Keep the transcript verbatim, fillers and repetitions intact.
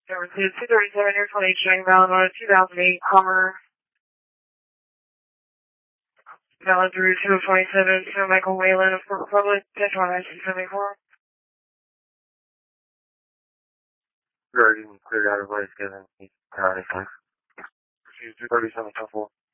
Services two thirty-seven, Air twenty-eight, showing valid on a two thousand eight Hummer. Valid through two oh twenty-seven, so Michael Whalen of Port Republic, ten twenty-nine, six seventy-four. Already cleared out of place given he's currently fine. Refuse two thirty-seven, ten four.